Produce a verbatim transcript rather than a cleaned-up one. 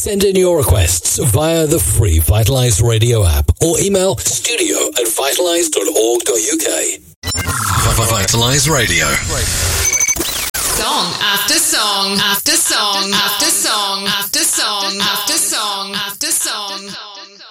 Send in your requests via the free Vitalise Radio app or email studio at vitalise dot org dot uk. Vitalise Radio. Song after song after song after song after